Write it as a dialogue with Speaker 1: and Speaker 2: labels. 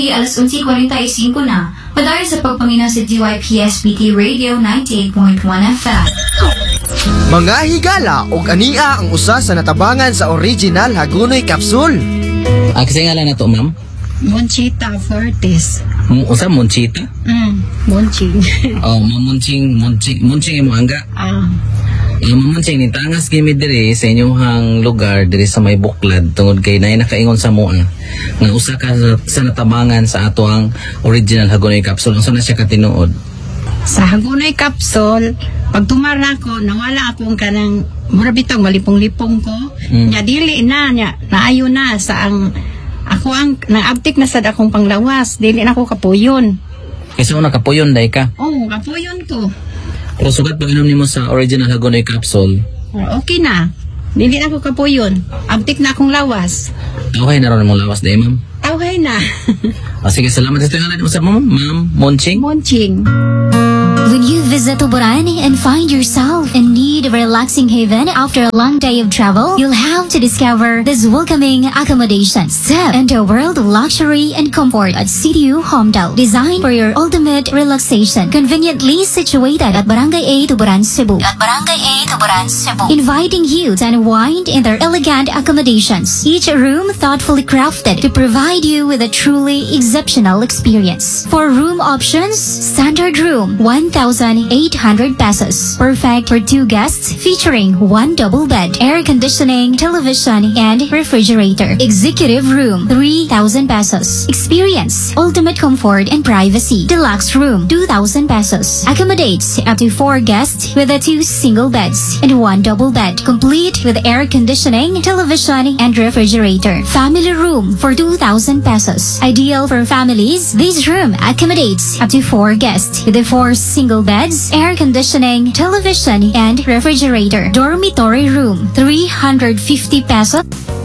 Speaker 1: Alas 11:45 na. Padahil sa pagpamina sa DYPSBT Radio 98.1 FM.
Speaker 2: Mga higala og ania ang usa sa natabangan sa original Hagonoy Capsule.
Speaker 3: Kasi ngalan na to, ma'am?
Speaker 4: Monchita Fortes.
Speaker 3: Usa Monchita?
Speaker 4: Monching.
Speaker 3: Monching imo angga. Mamunching ni tangas gimi diri sa inyong lugar diri sa may Buklad tungod kay naay nakaingon sa moa nga usa ka sa natabangan sa ato ang original Hagonoy Capsule. Unsa na siya katinuod?
Speaker 4: Sa Hagonoy Capsule, pag tumara ko, nawala akong kanang mura bitong malipong-lipong ko. Nya dili na nya naayo na sa ang ako ang naabtik na sad akong panglawas. Dili na ako kapuyon.
Speaker 3: Kasi una kapuyon day ka.
Speaker 4: Oh, kapuyon ko.
Speaker 3: Pero sugat pag inom nimo sa original Hagonoy Capsule.
Speaker 4: Okay na. Dili na ako kapuyon. Abtik na akong lawas.
Speaker 3: Okay na ron mong lawas day, ma'am.
Speaker 4: Okay na.
Speaker 3: Sige, salamat sa ngalan mo sa ma'am Monching.
Speaker 4: Monching.
Speaker 5: When you visit Tuburan and find yourself in need of a relaxing haven after a long day of travel, you'll have to discover this welcoming accommodation. Step into a world of luxury and comfort at CDU Homedale, designed for your ultimate relaxation. Conveniently situated at Barangay A, Tuburan, Cebu. Inviting you to unwind in their elegant accommodations. Each room thoughtfully crafted to provide you with a truly exceptional experience. For room options, standard room, 1,800 pesos. Perfect for 2 guests, featuring 1 double bed, air conditioning, television, and refrigerator. Executive room, 3,000 pesos. Experience ultimate comfort and privacy. Deluxe room, 2,000 pesos. Accommodates up to 4 guests with 2 single beds and 1 double bed, complete with air conditioning, television, and refrigerator. Family room for 2,000 pesos. Ideal for families, this room accommodates up to 4 guests with 4 single beds, air conditioning, television, and refrigerator. Dormitory room, 350 pesos.